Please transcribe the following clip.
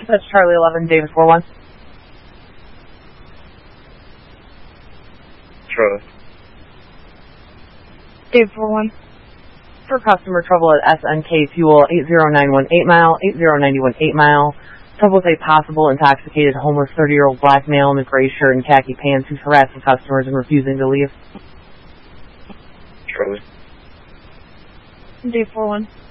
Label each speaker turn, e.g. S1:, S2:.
S1: That's Charlie 11, David 41.
S2: Charlie.
S1: David 41. For customer trouble at SNK Fuel, 80918 mile, 80918 mile. Trouble with a possible intoxicated homeless 30-year-old black male in a gray shirt and khaki pants who's harassing customers and refusing to leave.
S2: Charlie.
S1: Dave 41.